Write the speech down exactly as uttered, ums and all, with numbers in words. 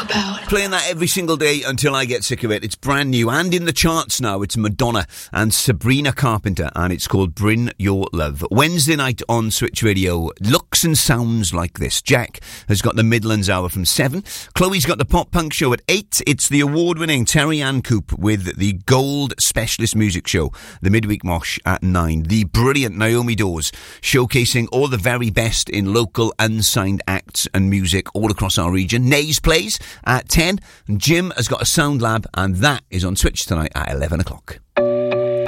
about. Playing that every single day until I get sick of it. It's brand new and in the charts now. It's Madonna and Sabrina Carpenter, and it's called Bring Your Love. Wednesday night on Switch Radio looks and sounds like this. Jack has got the Midlands Hour from seven. Chloe's got the Pop Punk Show at eight. It's the award-winning Terry Ann Coop with the Gold Specialist Music Show, the Midweek Mosh at nine. The brilliant Naomi Dawes showcasing all the very best in local unsigned acts and music all across our region. Nays plays at ten. And Jim has got a sound lab, and that is on Switch tonight at eleven o'clock.